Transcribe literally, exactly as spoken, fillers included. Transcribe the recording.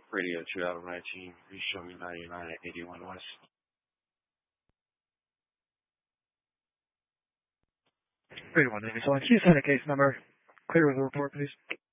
Radio two out of nineteen. Please show me ninety-nine at eighty-one West. Radio one ninety-one. Can you send a case number? Clear with the report, please.